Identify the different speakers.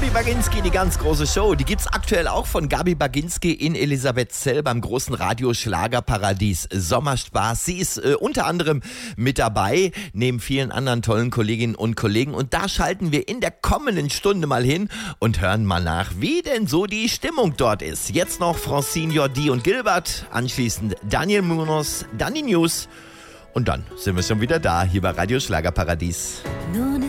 Speaker 1: Baginski, die ganz große Show, die gibt's aktuell auch von Gabi Baginski in Elisabethzell beim großen Radio-Schlagerparadies Sommerspaß. Sie ist unter anderem mit dabei, neben vielen anderen tollen Kolleginnen und Kollegen. Und da schalten wir in der kommenden Stunde mal hin und hören mal nach, wie denn so die Stimmung dort ist. Jetzt noch Francine Jordi und Gilbert, anschließend Daniel Munoz, dann die News. Und dann sind wir schon wieder da, hier bei Radio Schlagerparadies.
Speaker 2: Non